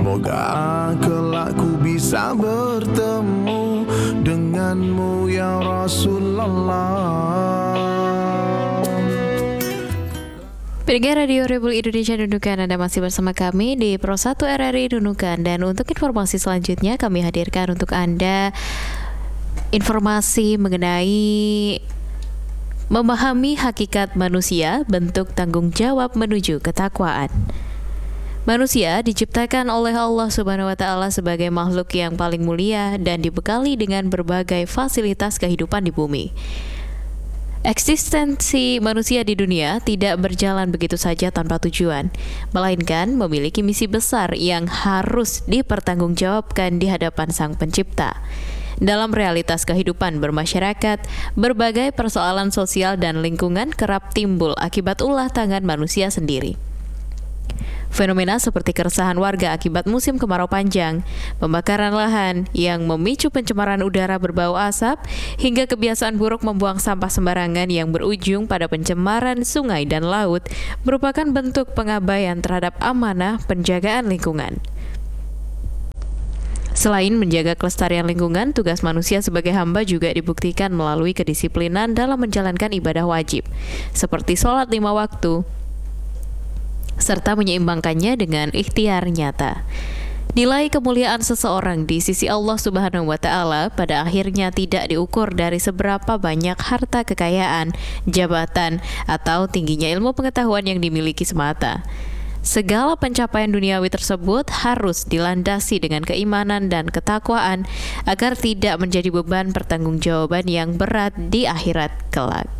Semoga kelak ku bisa bertemu denganmu ya Rasulullah. Pendengar Radio Rebel Indonesia Nunukan, Anda masih bersama kami di Pro 1 RRI Nunukan. Dan untuk informasi selanjutnya kami hadirkan untuk Anda informasi mengenai memahami hakikat manusia, bentuk tanggung jawab menuju ketakwaan. Manusia diciptakan oleh Allah Subhanahu wa taala sebagai makhluk yang paling mulia dan dibekali dengan berbagai fasilitas kehidupan di bumi. Eksistensi manusia di dunia tidak berjalan begitu saja tanpa tujuan, melainkan memiliki misi besar yang harus dipertanggungjawabkan di hadapan Sang Pencipta. Dalam realitas kehidupan bermasyarakat, berbagai persoalan sosial dan lingkungan kerap timbul akibat ulah tangan manusia sendiri. Fenomena seperti keresahan warga akibat musim kemarau panjang, pembakaran lahan yang memicu pencemaran udara berbau asap, hingga kebiasaan buruk membuang sampah sembarangan yang berujung pada pencemaran sungai dan laut merupakan bentuk pengabaian terhadap amanah penjagaan lingkungan. Selain menjaga kelestarian lingkungan, tugas manusia sebagai hamba juga dibuktikan melalui kedisiplinan dalam menjalankan ibadah wajib, seperti sholat 5 waktu, serta menyeimbangkannya dengan ikhtiar nyata. Nilai kemuliaan seseorang di sisi Allah Subhanahu wa taala pada akhirnya tidak diukur dari seberapa banyak harta kekayaan, jabatan, atau tingginya ilmu pengetahuan yang dimiliki semata. Segala pencapaian duniawi tersebut harus dilandasi dengan keimanan dan ketakwaan agar tidak menjadi beban pertanggungjawaban yang berat di akhirat kelak.